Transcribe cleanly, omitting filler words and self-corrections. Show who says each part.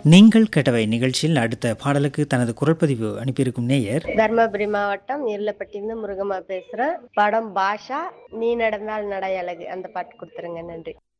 Speaker 1: நீங்கள் கேட்டவை நிகழ்ச்சியில் அடுத்த பாடலுக்கு தனது குரல் பதிவு அனுப்பியிருக்கும் நேயர்
Speaker 2: தர்மபுரி மாவட்டம் இருளப்பட்டியிருந்து முருகம்மா பேசுறேன். படம் பாஷா, நீ நடந்தால் நடை அழகு, அந்த பாட்டு கொடுத்துருங்க. நன்றி.